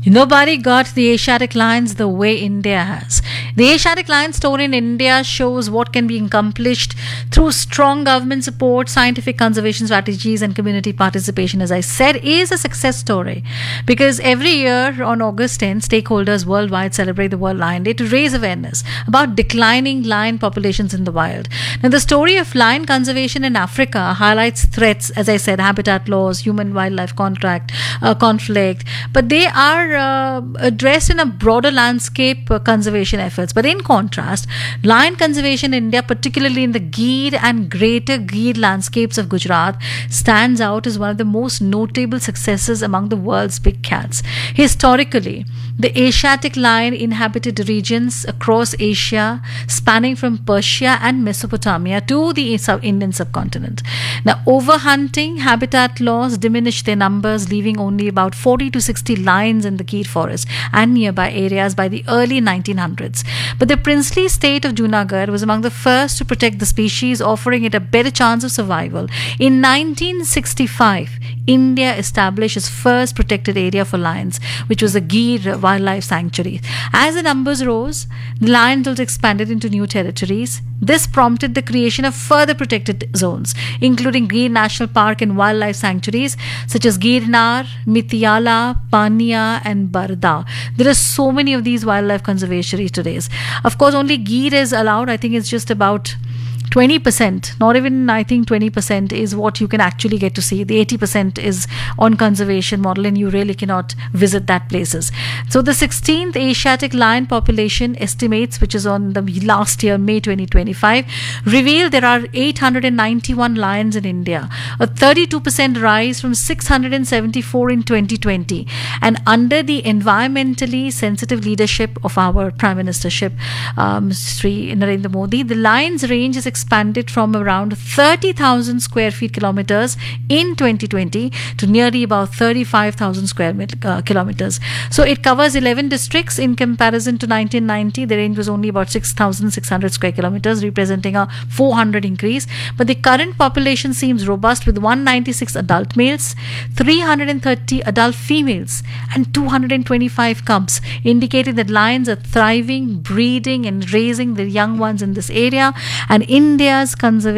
Nobody got the Asiatic lions the way India has. The Asiatic lion story in India shows what can be accomplished through strong government support, scientific conservation strategies, and community participation. As I said, is a success story because every year on August 10, stakeholders worldwide celebrate the World Lion Day to raise awareness about declining lion populations in the wild. Now, the story of lion conservation in Africa highlights threats, as I said, habitat loss, human-wildlife conflict, but they are addressed in a broader landscape conservation efforts. But in contrast, lion conservation in India, particularly in the Gir and Greater Gir landscapes of Gujarat, stands out as one of the most notable successes among the world's big cats. Historically, the Asiatic lion inhabited regions across Asia, spanning from Persia and Mesopotamia to the Indian subcontinent. Now, overhunting, habitat loss diminished their numbers, leaving only about 40 to 60 lions in the Gir forest and nearby areas by the early 1900s. But the princely state of Junagadh was among the first to protect the species, offering it a better chance of survival. In 1965, India established its first protected area for lions, which was the Gir Wildlife Sanctuary. As the numbers rose, the lions also expanded into new territories. This prompted the creation of further protected zones, including Gir National Park and wildlife sanctuaries such as Girnar, Mitiyala, Pania, and Barda. There are so many of these wildlife conservatories today. Of course, only Gir is allowed. I think it's just about 20%, not even I think 20% is what you can actually get to see. The 80% is on conservation model and you really cannot visit that places. So the 16th Asiatic lion population estimates, which is on the last year, May 2025, reveal there are 891 lions in India, a 32% rise from 674 in 2020. And under the environmentally sensitive leadership of our Prime Ministership, Sri Narendra Modi, the lions range is expanded from around 30,000 square feet kilometers in 2020 to nearly about 35,000 square kilometers. So it covers 11 districts. In comparison to 1990, the range was only about 6,600 square kilometers, representing a 400 increase. But the current population seems robust, with 196 adult males, 330 adult females, and 225 cubs, indicating that lions are thriving, breeding, and raising their young ones in this area. And India's conservation